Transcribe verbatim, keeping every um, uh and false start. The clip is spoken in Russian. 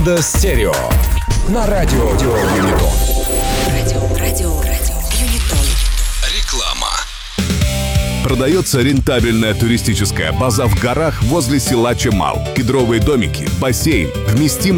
Стерео на радио Юнитон. Радио, радио, радио Юнитон. Реклама. Продается рентабельная туристическая база в горах возле села Чемал. Кедровые домики, бассейн, вместимость